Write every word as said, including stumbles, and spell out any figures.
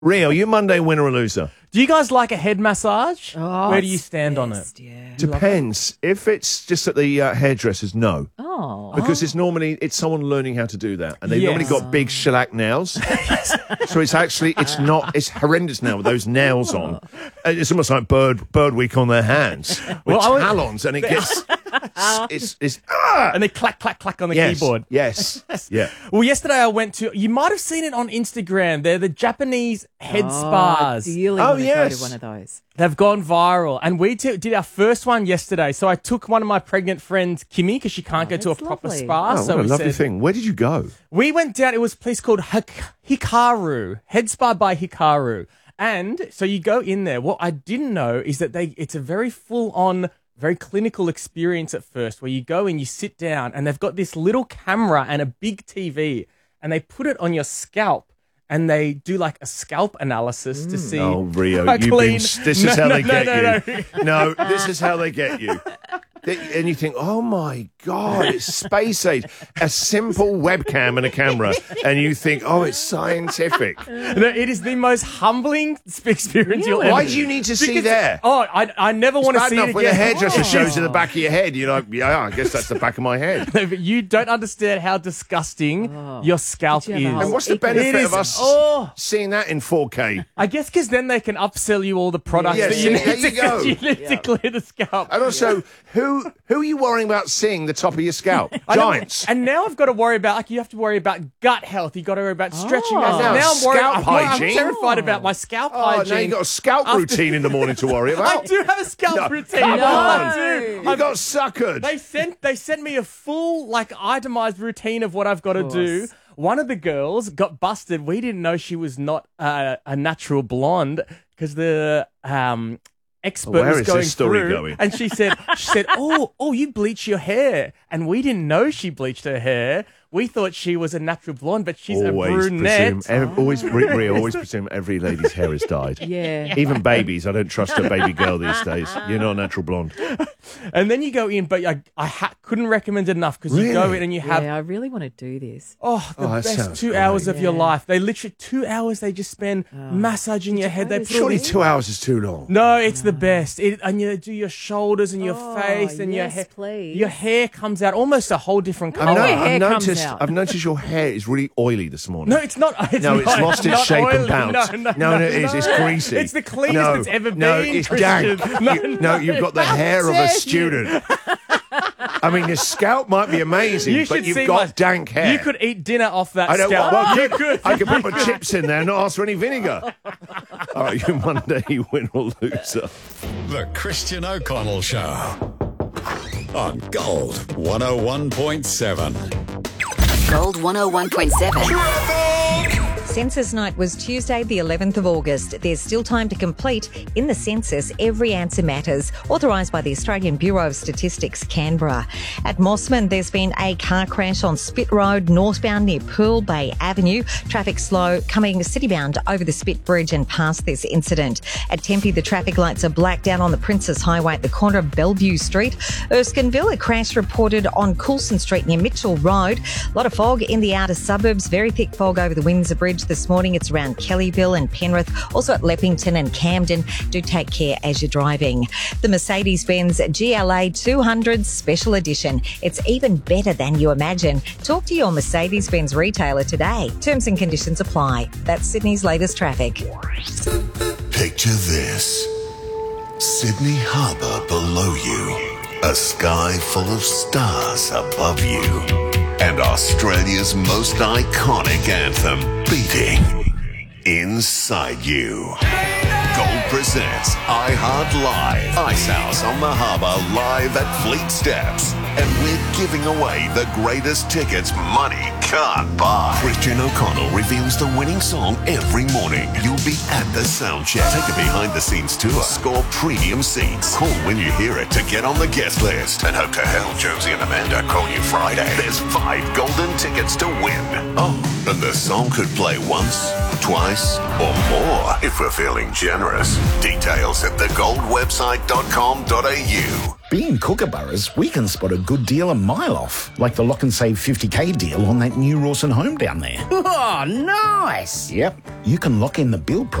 Rio, you Monday winner or loser? Do you guys like a head massage? Oh, Where do you it's stand on best, it? Yeah. Depends. If it's just at the uh, hairdressers, no. Oh. Because it's normally, it's someone learning how to do that. And they've Yes. normally got big shellac nails. So it's actually, it's not, it's horrendous now with those nails on. And it's almost like bird bird week on their hands with Well, I would- talons. And it gets, it's, it's, ah! And they clack, clack, clack on the yes, keyboard. Yes. Yeah. Well, yesterday I went to, you might have seen it on Instagram. They're the Japanese head spas. Oh, dearly Oh, want to go yes. to one of those. They've gone viral. And we t- did our first one yesterday. So I took one of my pregnant friends, Kimmy, because she can't Oh, go to a that's proper lovely. spa. Oh, so what a we lovely said, thing. Where did you go? We went down, it was a place called Hik- Hikaru, Head Spa by Hikaru. And so you go in there. What I didn't know is that they it's a very full-on, very clinical experience at first, where you go and you sit down and they've got this little camera and a big T V and they put it on your scalp and they do like a scalp analysis to see Oh, Rio, how you've clean. been, this No, is how no, they no, get no, you. No, this is how they get you. They- And you think, oh my God, it's space age. A simple webcam and a camera. And you think, oh, it's scientific. No, it is the most humbling experience you'll ever. Why do you need to see Because- there? Oh, I, I never want to Bad see enough it when the again. hairdresser Oh. shows you the back of your head. You're like, yeah, I guess that's the back of my head. No, but you don't understand how disgusting your scalp Did you have a is. And what's the It benefit is- of us oh. seeing that in four K? I guess because then they can upsell you all the products Yeah, that see, you need, there to, you go. you need to clear the scalp. And also, who who are you worrying about seeing the top of your scalp? I know- Giants. And now I've got to worry about, like, you have to worry about gut health. You've got to worry about stretching. Oh. out. Now, now I'm worried. scalp I'm, I'm hygiene. terrified about my scalp Oh, hygiene. now you've got a scalp After- routine in the morning to worry about. I do have a scalp No, routine. come No, on. I do. You got suckered. They sent they sent me a full, like, itemized routine of what I've got to do. One of the girls got busted. We didn't know she was not uh, a natural blonde because the um, expert Where was is going this story through, going? and she said, "She said, oh, oh, you bleach your hair," and we didn't know she bleached her hair. We thought she was a natural blonde, but she's always a brunette. presume, ev- always, re, re, always presume every lady's hair is dyed. Yeah. Even babies, I don't trust a baby girl these days. You're not a natural blonde. And then you go in, but I, I ha- couldn't recommend it enough because you go Really? in and you have Yeah, I really want to do this. Oh, the Oh, that best sounds two great. hours of your Yeah. life. They literally two hours. They just spend massaging your head. They go put all Surely these- two hours is too long. No, it's the best. It, and you do your shoulders and your Oh, face and your yes, hair. please. Your hair comes out almost a whole different I've color. no- No, your hair I've comes noticed. out. I've noticed your hair is really oily this morning. No, it's not. It's No, not, it's lost its not shape oily. and bounce. No, no, no, no, it is. It's greasy. It's the cleanest no, it's ever no, been, it's Christian. dank. No, You- no, you've got the hair of a student. I mean, your scalp might be amazing, You but should you've see got my- dank hair. You could eat dinner off that I don't. scalp. Well, You good. could. I could put my chips in there and not ask for any vinegar. All right, you Monday win or loser. The Christian O'Connell Show on Gold one oh one point seven. Gold one oh one point seven. Census night was Tuesday, the eleventh of August. There's still time to complete. In the census, every answer matters. Authorised by the Australian Bureau of Statistics, Canberra. At Mossman, there's been a car crash on Spit Road, northbound near Pearl Bay Avenue. Traffic slow coming citybound over the Spit Bridge and past this incident. At Tempe, the traffic lights are blacked out on the Princess Highway at the corner of Bellevue Street. Erskineville, a crash reported on Coulson Street near Mitchell Road. A lot of fog in the outer suburbs. Very thick fog over the Windsor Bridge this morning. It's around Kellyville and Penrith, also at Leppington and Camden. Do take care as you're driving. The Mercedes-Benz G L A two hundred Special Edition. It's even better than you imagine. Talk to your Mercedes-Benz retailer today. Terms and conditions apply. That's Sydney's latest traffic. Picture this. Sydney Harbour below you. A sky full of stars above you. And Australia's most iconic anthem beating inside you. Gold presents iHeart Live. Ice House on the Harbour live at Fleet Steps. And we're giving away the greatest tickets money can't buy. Christian O'Connell reveals the winning song every morning. You'll be at the sound check. Take a behind-the-scenes tour. Score premium seats. Call when you hear it to get on the guest list. And hope to hell Josie and Amanda call you Friday. There's five golden tickets to win. Oh, and the song could play once, twice, or more if we're feeling generous. Details at the gold website dot com dot a u. Being kookaburras, we can spot a good deal a mile off, like the lock and save fifty K deal on that new Rawson home down there. Oh, nice. Yep, you can lock in the bill